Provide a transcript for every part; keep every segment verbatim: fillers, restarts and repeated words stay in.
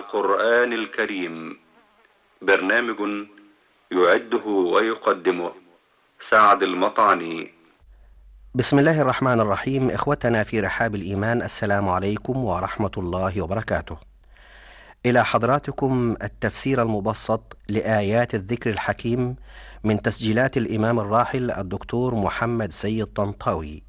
القرآن الكريم. برنامج يعده ويقدمه سعد المطعني. بسم الله الرحمن الرحيم. إخوتنا في رحاب الإيمان، السلام عليكم ورحمة الله وبركاته. إلى حضراتكم التفسير المبسط لآيات الذكر الحكيم من تسجيلات الإمام الراحل الدكتور محمد سيد طنطاوي.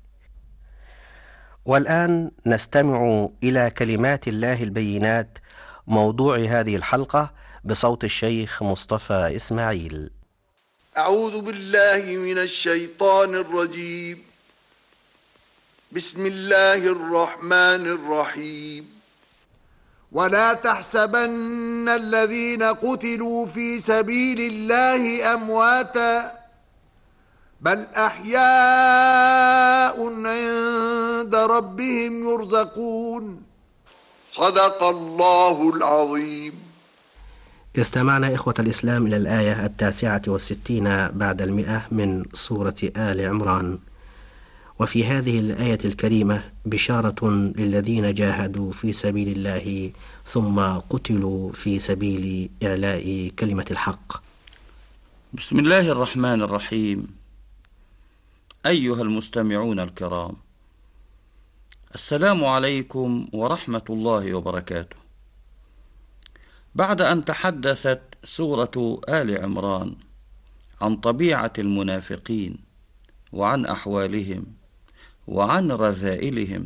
والآن نستمع إلى كلمات الله البينات، موضوع هذه الحلقة بصوت الشيخ مصطفى إسماعيل. أعوذ بالله من الشيطان الرجيم. بسم الله الرحمن الرحيم. ولا تحسبن الذين قتلوا في سبيل الله أمواتا بل أحياء عند ربهم يرزقون. صدق الله العظيم. استمعنا إخوة الإسلام إلى الآية التاسعة والستين بعد المئة من سورة آل عمران. وفي هذه الآية الكريمة بشارة للذين جاهدوا في سبيل الله ثم قتلوا في سبيل إعلاء كلمة الحق. بسم الله الرحمن الرحيم. أيها المستمعون الكرام، السلام عليكم ورحمة الله وبركاته. بعد أن تحدثت سورة آل عمران عن طبيعة المنافقين وعن أحوالهم وعن رذائلهم،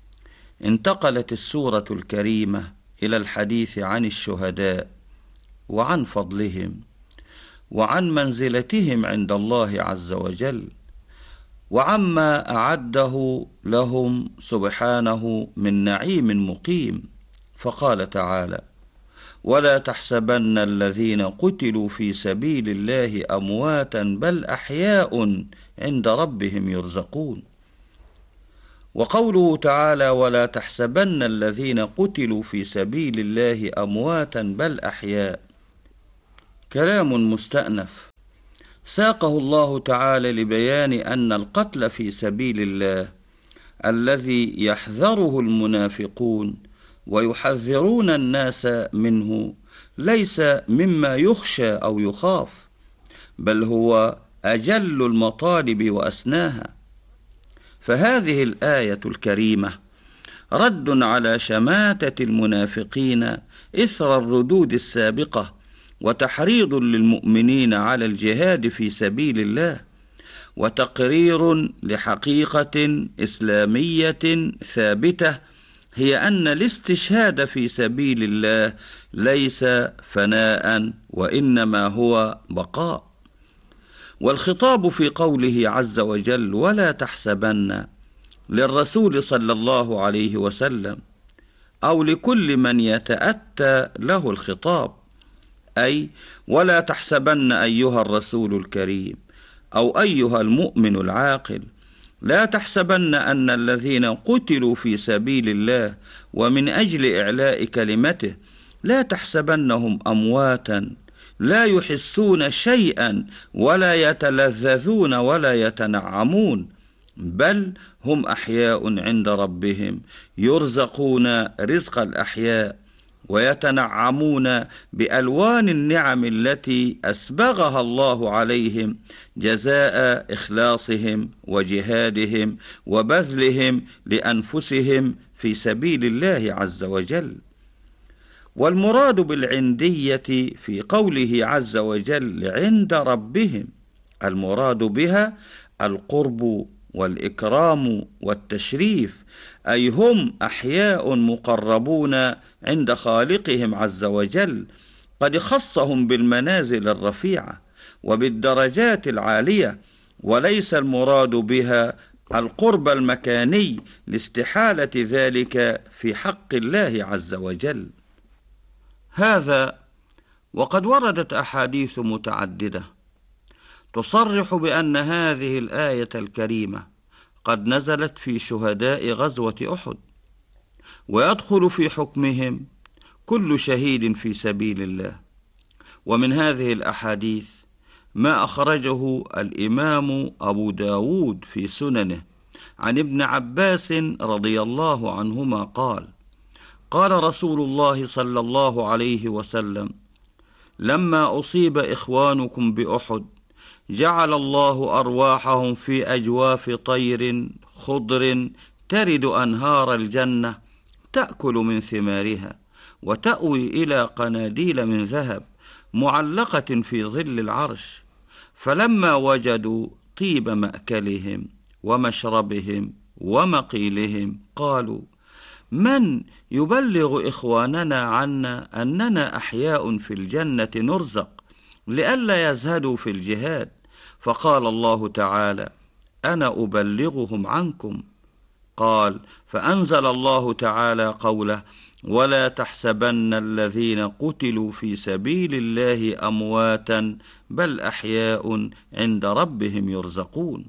انتقلت السورة الكريمة إلى الحديث عن الشهداء وعن فضلهم وعن منزلتهم عند الله عز وجل، وعما أعده لهم سبحانه من نعيم مقيم. فقال تعالى: ولا تحسبن الذين قتلوا في سبيل الله أمواتا بل أحياء عند ربهم يرزقون. وقوله تعالى: ولا تحسبن الذين قتلوا في سبيل الله أمواتا بل أحياء، كلام مستأنف ساقه الله تعالى لبيان أن القتل في سبيل الله الذي يحذره المنافقون ويحذرون الناس منه ليس مما يخشى أو يخاف، بل هو أجل المطالب وأسناها. فهذه الآية الكريمة رد على شماتة المنافقين إثر الردود السابقة، وتحريض للمؤمنين على الجهاد في سبيل الله، وتقرير لحقيقة إسلامية ثابتة، هي أن الاستشهاد في سبيل الله ليس فناء وإنما هو بقاء. والخطاب في قوله عز وجل: ولا تحسبن، للرسول صلى الله عليه وسلم أو لكل من يتأتى له الخطاب، أي ولا تحسبن أيها الرسول الكريم أو أيها المؤمن العاقل، لا تحسبن أن الذين قتلوا في سبيل الله ومن أجل إعلاء كلمته، لا تحسبنهم أمواتا لا يحسون شيئا ولا يتلذذون ولا يتنعمون، بل هم أحياء عند ربهم يرزقون رزق الأحياء، ويتنعمون بألوان النعم التي أسبغها الله عليهم جزاء إخلاصهم وجهادهم وبذلهم لأنفسهم في سبيل الله عز وجل. والمراد بالعندية في قوله عز وجل عند ربهم، المراد بها القرب والإكرام والتشريف، أي هم أحياء مقربون عند خالقهم عز وجل، قد خصهم بالمنازل الرفيعة وبالدرجات العالية، وليس المراد بها القرب المكاني لاستحالة ذلك في حق الله عز وجل. هذا وقد وردت أحاديث متعددة تصرح بأن هذه الآية الكريمة قد نزلت في شهداء غزوة أحد، ويدخل في حكمهم كل شهيد في سبيل الله. ومن هذه الأحاديث ما أخرجه الإمام أبو داود في سننه عن ابن عباس رضي الله عنهما قال: قال رسول الله صلى الله عليه وسلم: لما أصيب إخوانكم بأحد جعل الله أرواحهم في أجواف طير خضر ترد أنهار الجنة تأكل من ثمارها وتأوي إلى قناديل من ذهب معلقة في ظل العرش. فلما وجدوا طيب مأكلهم ومشربهم ومقيلهم قالوا: من يبلغ إخواننا عنا أننا أحياء في الجنة نرزق لئلا يزهدوا في الجهاد؟ فقال الله تعالى: أنا أبلغهم عنكم. قال: فأنزل الله تعالى قوله: ولا تحسبن الذين قتلوا في سبيل الله أمواتا بل أحياء عند ربهم يرزقون.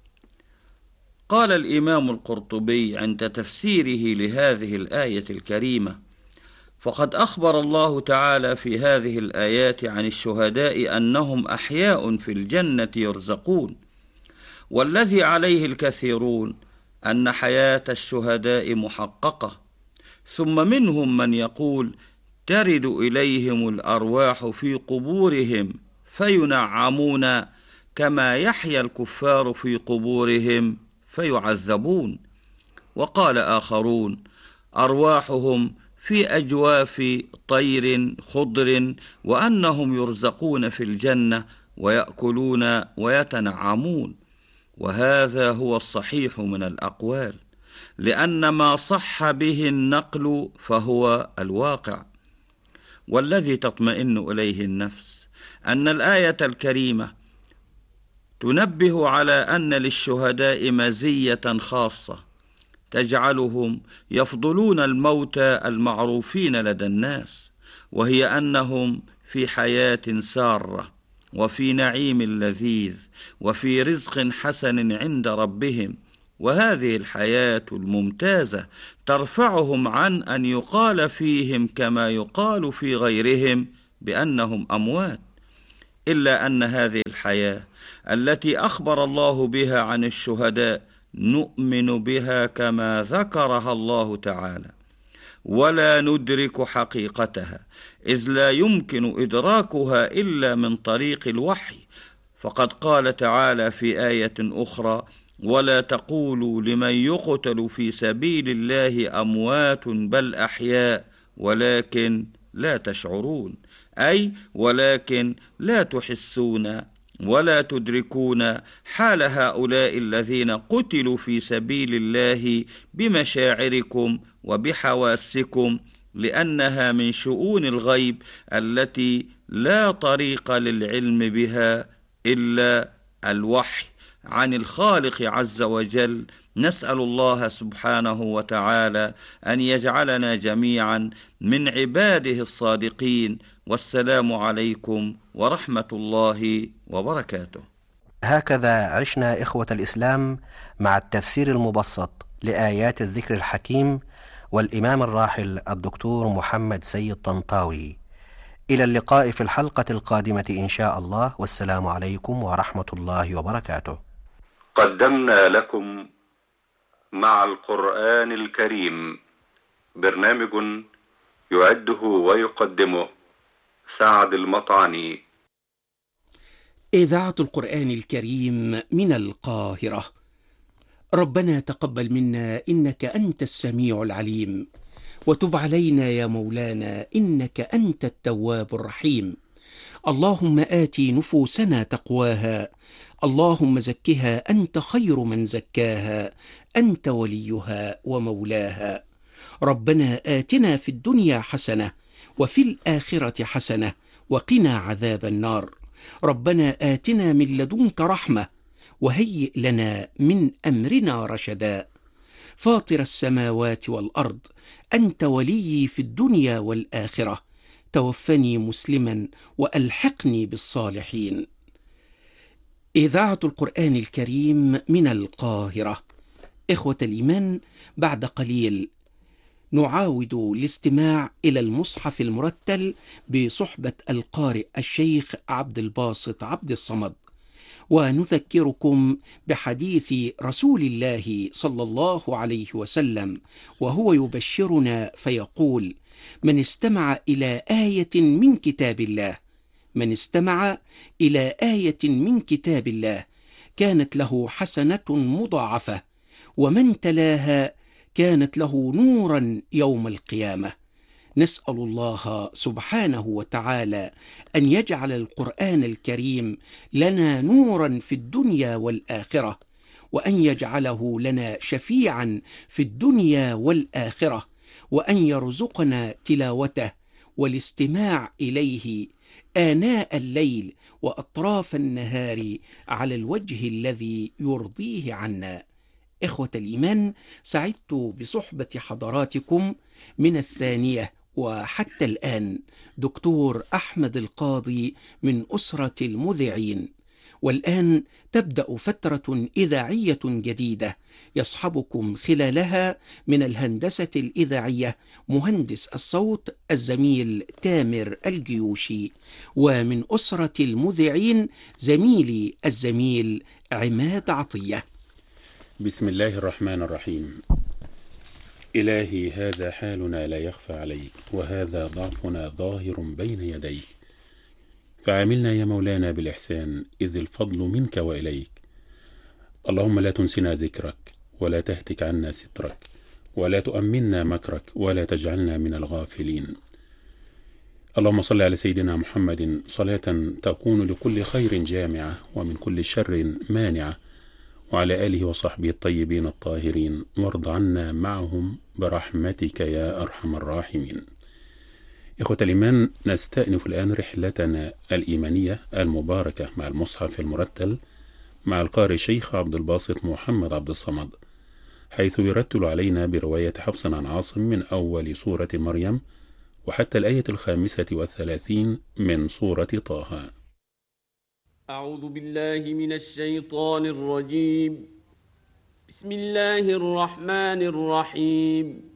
قال الإمام القرطبي عند تفسيره لهذه الآية الكريمة: فقد أخبر الله تعالى في هذه الآيات عن الشهداء أنهم أحياء في الجنة يرزقون، والذي عليه الكثيرون أن حياة الشهداء محققة. ثم منهم من يقول: ترد إليهم الأرواح في قبورهم فينعمون كما يحيا الكفار في قبورهم فيعذبون. وقال آخرون: أرواحهم في أجواف طير خضر، وأنهم يرزقون في الجنة ويأكلون ويتنعمون. وهذا هو الصحيح من الأقوال، لأن ما صح به النقل فهو الواقع. والذي تطمئن إليه النفس أن الآية الكريمة تنبه على أن للشهداء مزية خاصة تجعلهم يفضلون الموتى المعروفين لدى الناس، وهي أنهم في حياة سارة وفي نعيم لذيذ وفي رزق حسن عند ربهم. وهذه الحياة الممتازة ترفعهم عن أن يقال فيهم كما يقال في غيرهم بأنهم أموات، إلا أن هذه الحياة التي أخبر الله بها عن الشهداء نؤمن بها كما ذكرها الله تعالى، ولا ندرك حقيقتها، إذ لا يمكن إدراكها إلا من طريق الوحي. فقد قال تعالى في آية أخرى: ولا تقولوا لمن يقتل في سبيل الله أموات بل أحياء ولكن لا تشعرون، أي ولكن لا تحسون ولا تدركون حال هؤلاء الذين قتلوا في سبيل الله بمشاعركم وبحواسكم، لأنها من شؤون الغيب التي لا طريق للعلم بها إلا الوحي عن الخالق عز وجل. نسأل الله سبحانه وتعالى أن يجعلنا جميعا من عباده الصادقين. والسلام عليكم ورحمة الله وبركاته. هكذا عشنا إخوة الإسلام مع التفسير المبسط لآيات الذكر الحكيم والإمام الراحل الدكتور محمد سيد طنطاوي. إلى اللقاء في الحلقة القادمة إن شاء الله، والسلام عليكم ورحمة الله وبركاته. قدمنا لكم مع القرآن الكريم برنامج يعده ويقدمه سعد المطعني. إذاعة القرآن الكريم من القاهرة. ربنا تقبل منا إنك أنت السميع العليم، وتب علينا يا مولانا إنك أنت التواب الرحيم. اللهم آت نفوسنا تقواها، اللهم زكها أنت خير من زكاها، أنت وليها ومولاها. ربنا آتنا في الدنيا حسنة وفي الآخرة حسنة وقنا عذاب النار. ربنا آتنا من لدنك رحمة وهيئ لنا من أمرنا رشدا. فاطر السماوات والأرض، أنت وليي في الدنيا والآخرة، توفني مسلما وألحقني بالصالحين. إذاعة القرآن الكريم من القاهرة. إخوة الإيمان، بعد قليل نعاود الاستماع إلى المصحف المرتل بصحبة القارئ الشيخ عبد الباسط عبد الصمد. ونذكركم بحديث رسول الله صلى الله عليه وسلم وهو يبشرنا فيقول: من استمع إلى آية من كتاب الله من استمع إلى آية من كتاب الله كانت له حسنة مضاعفة، ومن تلاها كانت له نورا يوم القيامة. نسأل الله سبحانه وتعالى أن يجعل القرآن الكريم لنا نورا في الدنيا والآخرة، وأن يجعله لنا شفيعا في الدنيا والآخرة، وأن يرزقنا تلاوته والاستماع إليه آناء الليل وأطراف النهار على الوجه الذي يرضيه عنا. إخوة الإيمان، سعدت بصحبة حضراتكم من الثانية وحتى الآن دكتور أحمد القاضي من أسرة المذيعين، والآن تبدأ فترة إذاعية جديدة يصحبكم خلالها من الهندسة الإذاعية مهندس الصوت الزميل تامر الجيوشي، ومن أسرة المذيعين زميلي الزميل عماد عطية. بسم الله الرحمن الرحيم. إلهي، هذا حالنا لا يخفى عليك، وهذا ضعفنا ظاهر بين يديك، فعاملنا يا مولانا بالإحسان، إذ الفضل منك وإليك. اللهم لا تنسنا ذكرك، ولا تهتك عنا سترك، ولا تؤمنا مكرك، ولا تجعلنا من الغافلين. اللهم صل على سيدنا محمد صلاة تكون لكل خير جامعة ومن كل شر مانعة، وعلى آله وصحبه الطيبين الطاهرين، وارض عنا معهم برحمتك يا أرحم الراحمين. إخوة الإيمان، نستأنف الآن رحلتنا الإيمانية المباركة مع المصحف المرتل مع القارئ الشيخ عبد الباسط محمد عبد الصمد، حيث يرتل علينا برواية حفص عن عاصم من أول سورة مريم وحتى الآية الخامسة والثلاثين من سورة طه. أعوذ بالله من الشيطان الرجيم. بسم الله الرحمن الرحيم.